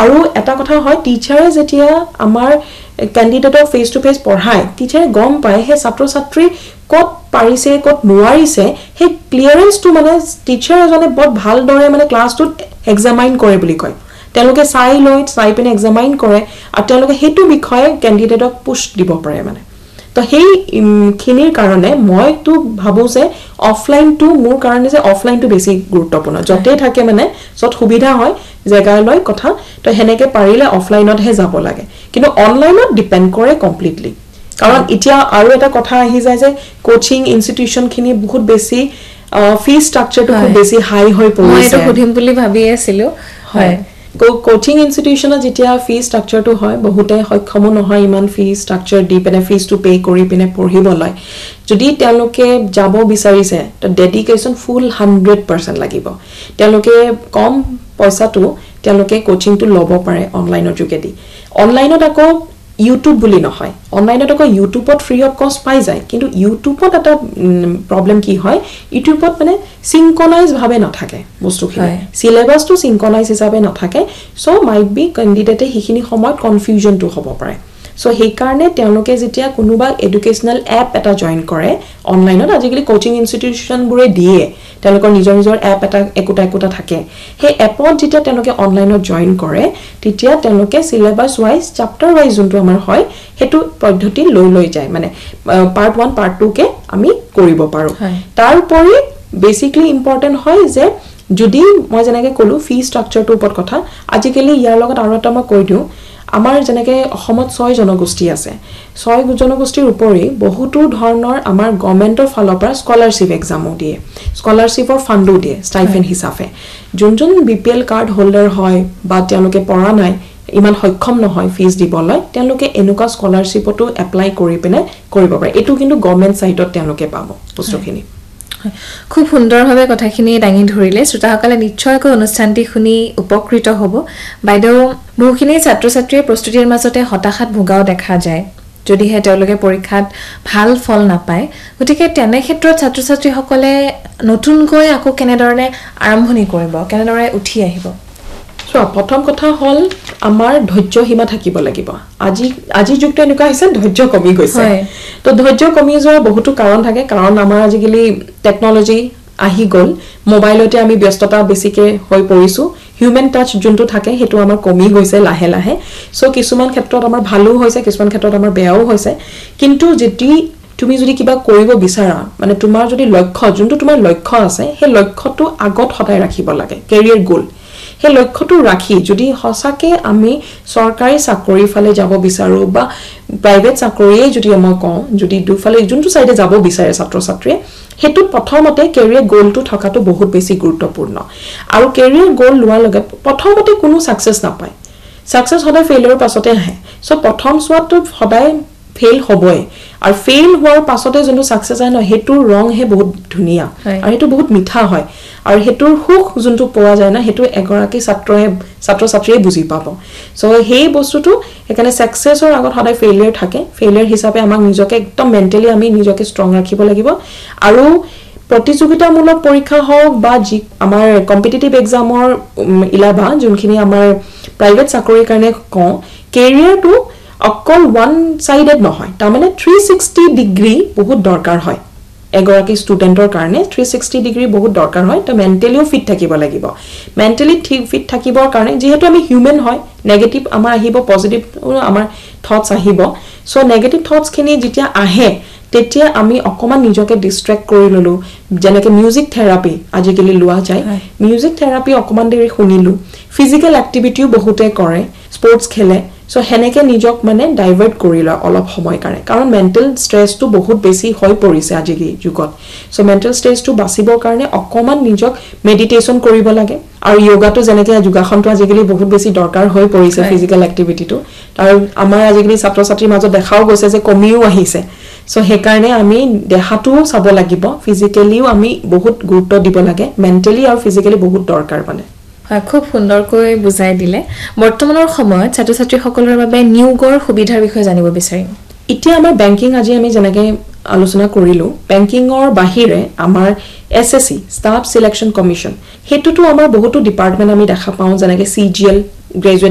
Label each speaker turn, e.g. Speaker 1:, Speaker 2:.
Speaker 1: আৰু এটা কথা হয় টিচাৰে যেতিয়া আমাৰ ক্যান্ডিডেটৰ ফেস টু ফেস পঢ়ায় টিচাৰে গম পায় হে ছাত্ৰ ছাত্ৰী কত পাৰিছে কত নোৱাৰিছে হে ক্লিয়াৰেন্সটো মানে টিচাৰ এজনে বহুত ভাল দৰে মানে ক্লাছটোত এক্সামাইন কৰে বুলি কয় তেওঁলোকে চাই পিনে এক্সামাইন কৰে আৰু তেওঁলোকে হেতু বিষয়ে ক্যান্ডিডেটক পুশ দিব পাৰে মানে তো হেই খিনিৰ কাৰণে মই তো ভাবো যে অফলাইন টু মোৰ কাৰণে যে অফলাইন টু বেছি গুৰুত্বপূৰ্ণ যতে থাকে মানে যত সুবিধা হয় জেগালৈ কথা তো হেনেকে পাৰিলে অফলাইনত হে যাব লাগে কিন্তু অনলাইনত ডিপেন্ড কৰে কমপ্লিটলি কাৰণ এতিয়া আৰু এটা কথা আহি যায় যে কোচিং ইনষ্টিটিউশন খিনি বহুত বেছি ফি ষ্ট্ৰাকচাৰটো খুব বেছি হাই হৈ পৰিছে
Speaker 2: মই এটা সুধিম বুলি ভাবি আছিলো হয়
Speaker 1: কোচিং ইনষ্টিটিউশনত যেতিয়া ফি ষ্ট্ৰাকচাৰটো হয় বহুতে সক্ষম নহয় ইমান ফি ষ্ট্ৰাকচাৰ দি পিনে ফিজ টু পে কৰি পিনে পঢ়িবলৈ যদি তেওঁলোকে যাব বিচাৰিছে তো ডেডিকেশন ফুল 100% লাগিব তেওঁলোকে কম পইচাটো তেওঁলোকে কোচিংটো ল'ব পাৰে অনলাইনৰ যোগেদি অনলাইনত আকৌ YouTube বুলি নহয় অনলাইনত আকৌ YouTubeত ফ্ৰী অফ কষ্ট পাই যায় কিন্তু YouTubeত এটা প্ৰবলেম কি হয় YouTubeত মানে সিনক্ৰনাইজ ভাবে নাথাকে বস্তুখিনি সিলেবাসটো সিনক্ৰনাইজ হিচাপে নাথাকে সো মাইট বি ক্যান্ডিডেটে হিখিনি সময়ত কনফিউজনটো হ'ব পাৰে সো হেই কাৰণে তেওঁলোকে যেতিয়া কোনোবা এডুকেশনাল এপ এটা জয়েন কৰে অনলাইনত আজিকালি কোচিং ইনষ্টিটিউশন বুৰে দিয়ে তেওঁলোকৰ নিজৰ এপ এটা একোটা থাকে সেই এপত যেতিয়া তেওঁলোকে অনলাইনত জয়েন কৰে তেতিয়া তেওঁলোকে সিলেবাস ওয়াইজ চ্যাপ্টাৰ ওয়াইজ যোনটো আমাৰ হয় হেতু পদ্ধতি লৈ যায় মানে পাৰ্ট 1 পাৰ্ট 2 কে আমি কৰিব পাৰো তাৰ উপৰি বেসিক্যালি ইম্পৰ্টেন্ট হয় যে যদি মই যেনেকৈ কলো ফি ষ্ট্ৰাকচাৰটোৰ ওপৰত কথা আজিকালি ইয়াৰ লগত আৰু এটা মই কৈ দিও আমাৰ যেনেকৈ অসমত 6 জনগোষ্ঠী আছে 6 জনগোষ্ঠীৰ উপৰি বহুতো ধৰণৰ আমাৰ গভৰ্নমেন্টৰ ফালৰ পৰা স্কলাৰশিপ এক্সামও দিয়ে স্কলাৰশিপৰ ফান্ডও দিয়ে স্টাইপেন্ড হিচাপে যোনজন বিপিএল কাৰ্ড হোল্ডাৰ হয় বা তেওঁলোকে পঢ়া নাই ইমান সক্ষম নহয় ফিজ দিবলৈ তেওঁলোকে এনেকুৱা স্কলাৰশিপটো এপ্লাই কৰি পিনে কৰিব পাৰে এটো কিন্তু গভৰ্নমেন্ট সাইটত তেওঁলোকে পাব বস্তুখিনি
Speaker 2: খুব সুন্দৰভাৱে কথাখিনি দাঙি ধৰিলে শ্ৰোতাসকলে নিশ্চয়কৈ অনুষ্ঠানটি শুনি উপকৃত হ'ব বাইদেউ বহুখিনি ছাত্ৰ ছাত্ৰীৰ প্ৰস্তুতিৰ মাজতে হতাশাত ভোগাও দেখা যায় যদিহে তেওঁলোকে পৰীক্ষাত ভাল ফল নাপায় গতিকে তেনে ক্ষেত্ৰত ছাত্ৰ ছাত্ৰীসকলে নতুনকৈ আকৌ কেনেদৰে আৰম্ভণি কৰিব কেনেদৰে উঠি আহিব
Speaker 1: প্ৰথম কথা হল আমাৰ ধৈৰ্য সীমা থাকিব লাগিব আজি যুক্ত এনেকুৱা হৈছে ধৈৰ্য কমি গৈছে তো ধৈৰ্য কমি যোৱাৰ বহুতো কাৰণ থাকে কাৰণ আমাৰ আজিকালি টেকনলজি আহি গল মোবাইলতে আমি ব্যস্ততা বেছিকে হৈ পৰিছো হিউম্যান টাচ যোনটো থাকে হেতু আমাৰ কমি গৈছে লাহে লাহে সো কিছুমান ক্ষেত্ৰত আমাৰ ভালো হৈছে কিছুমান ক্ষেত্ৰত আমাৰ বেয়াও হৈছে কিন্তু যেতি তুমি যদি কিবা কৰিব বিচাৰা মানে তোমাৰ যদি লক্ষ্য যোনটো তোমাৰ লক্ষ্য আছে সেই লক্ষ্যটো আগত হটাই ৰাখিব লাগে কেৰিয়াৰ গোল সেই লক্ষ্যটো ৰাখি যদি হসাকে আমি সৰকাৰি চাকৰি ফালে যাব বিচাৰো বা প্ৰাইভেট চাকৰিয়ে যদি মই কওঁ যদি দুফালে যোনটো সাইডে যাব বিচাৰে ছাত্ৰ ছাত্ৰীয়ে হেতু প্ৰথমতে কেৰিয়াৰ গোলটো থকাটো বহুত বেছি গুৰুত্বপূৰ্ণ আৰু কেৰিয়াৰ গোল লোৱাৰ লগে প্ৰথমতে কোনো সাকসেস নাপায় সাকসেস হলে ফেইলিয়ৰ পাছতে আহে সো প্ৰথম সোৱাটো সদায় ফেইল হবই আৰু ফেইল হোৱাৰ পাছতে যোনটো সাকসেস আহে ন হেতু ৰং হে বহুত ধুনিয়া আৰু হেতু বহুত মিঠা হয় আৰু হেতুৰ সুখ যোনটো পোৱা যায় না হেতু এগৰাকী ছাত্ৰ ছাত্ৰীয়ে বুজি পাব সো হেই বস্তুটো একানে সাকসেসৰ আগত সদায় ফেইলিয়ৰ থাকে ফেইলিয়ৰ হিচাপে আমাক নিজকে একদম মেন্টালি আমি নিজকে ষ্ট্ৰং ৰাখিব লাগিব আৰু প্ৰতিযোগিতামূলক পৰীক্ষা হওক বা জি আমাৰ কম্পিটিটিভ এক্সামৰ ইলাবা যোনখিনি আমাৰ প্ৰাইভেট চাকৰিৰ কাৰণে কওঁ কেৰিয়াৰটো অকল ওয়ান সাইডেড নহয় তাৰ মানে 360 ডিগ্ৰী বহুত দৰকাৰ হয় এগৰাকী ষ্টুডেন্টৰ কাৰণে 360 ডিগ্ৰী বহুত দৰকাৰ হয় তো মেন্টালিও ফিট থাকিব লাগিব মেন্টালি ফিট থাকিবৰ কাৰণে যেহেতু আমি হিউম্যান হয় নেগেটিভ আমাৰ আহিব পজিটিভ আমাৰ থটস আহিব সো নেগেটিভ থটস খিনি যেতিয়া আহে তেতিয়া আমি অকমান নিজকে ডিস্ট্ৰাক্ট কৰি ললো যেনেকে মিউজিক থেৰাপি আজিকালি লোৱা যায় মিউজিক থেৰাপি অকমান দেৰি শুনিলো ফিজিক্যাল এক্টিভিটিও বহুতে কৰে স্পৰ্টস খেলে সো হেনেকে নিজক মানে ডাইভাৰ্ট কৰিলা অলপ সময় কাৰণ মেন্টাল স্ট্ৰেসটো বহুত বেছি হৈ পৰিছে আজিকি যুগত সো মেন্টাল স্ট্ৰেসটো বাচিবৰ কাৰণে অকমান নিজক মেডিটেশন কৰিব লাগে আৰু যোগাটো যেনেকে যোগাসনটো আজিকালি বহুত বেছি দৰকাৰ হৈ পৰিছে ফিজিক্যাল এক্টিভিটিটো আৰু আমাৰ আজিকালি ছাত্ৰ ছাত্ৰীৰ মাজত দেখাও গৈছে যে কমিও আহিছে সো হে কাৰণে আমি দেহাটো চাব লাগিব ফিজিক্যালিও আমি বহুত গুৰুত্ব দিব লাগে মেন্টালি আৰু ফিজিক্যালি বহুত দৰকাৰ মানে
Speaker 2: খুব সুন্দৰকৈ বুজাই দিলে বৰ্তমানৰ সময়ত ছাত্ৰ ছাত্ৰীসকলৰ বাবে নিয়োগৰ সুবিধাৰ বিষয়ে জানিব বিচাৰিম
Speaker 1: এতিয়া আমাৰ বেংকিং আজি আমি যেনেকৈ আলোচনা কৰিলো বেংকিংৰ বাহিৰে আমাৰ এসএসসি ষ্টাফ সিলেকশন কমিশন হেতুটো আমাৰ বহুতো ডিপাৰ্টমেন্ট আমি দেখা পাওঁ যেনেকৈ সিজিএল গ্ৰেজুৱেট